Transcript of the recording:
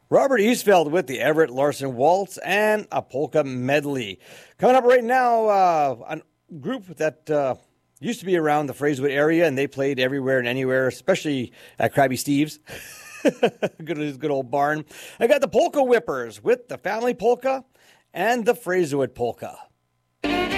Robert Eastfeld with the Everett Larson Waltz and a polka medley. Coming up right now, a group that used to be around the Fraserwood area, and they played everywhere and anywhere, especially at Krabby Steve's. Good old barn. I got the Polka Whippers with the Family Polka and the Fraserwood Polka.